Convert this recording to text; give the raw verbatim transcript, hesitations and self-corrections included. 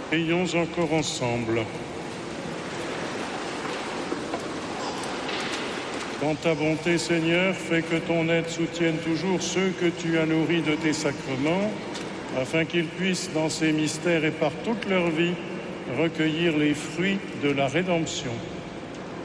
Prions encore ensemble. Dans ta bonté, Seigneur, fais que ton aide soutienne toujours ceux que tu as nourris de tes sacrements, afin qu'ils puissent, dans ces mystères et par toute leur vie, recueillir les fruits de la rédemption.